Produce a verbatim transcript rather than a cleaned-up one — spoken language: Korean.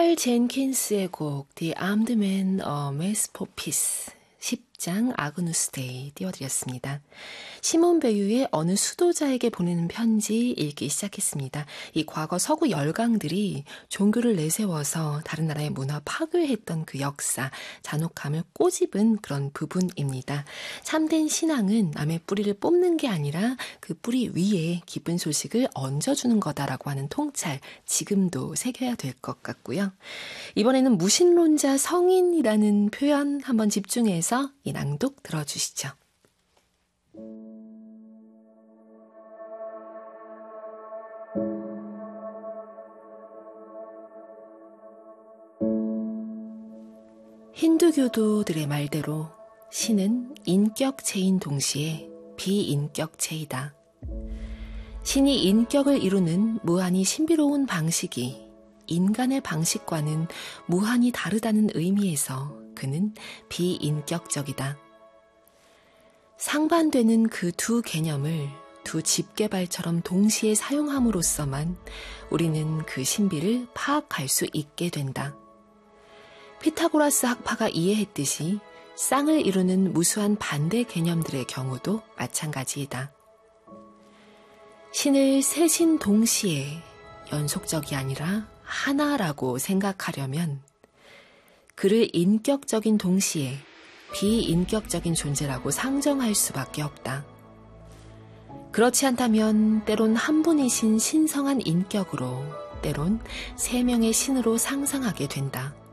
칼 젠킨스의 곡 The Armed Man a Mass for Peace 십 장 아그누스 데이 띄워드렸습니다. 시몬 베유의 어느 수도자에게 보내는 편지 읽기 시작했습니다. 이 과거 서구 열강들이 종교를 내세워서 다른 나라의 문화 파괴했던 그 역사, 잔혹함을 꼬집은 그런 부분입니다. 참된 신앙은 남의 뿌리를 뽑는 게 아니라 그 뿌리 위에 기쁜 소식을 얹어주는 거다라고 하는 통찰, 지금도 새겨야 될 것 같고요. 이번에는 무신론자 성인이라는 표현 한번 집중해서 이 낭독 들어주시죠. 힌두교도들의 말대로 신은 인격체인 동시에 비인격체이다. 신이 인격을 이루는 무한히 신비로운 방식이 인간의 방식과는 무한히 다르다는 의미에서 그는 비인격적이다. 상반되는 그 두 개념을 두 집게발처럼 동시에 사용함으로써만 우리는 그 신비를 파악할 수 있게 된다. 피타고라스 학파가 이해했듯이 쌍을 이루는 무수한 반대 개념들의 경우도 마찬가지이다. 신을 세신 동시에 연속적이 아니라 하나라고 생각하려면 그를 인격적인 동시에 비인격적인 존재라고 상정할 수밖에 없다. 그렇지 않다면 때론 한 분이신 신성한 인격으로, 때론 세 명의 신으로 상상하게 된다.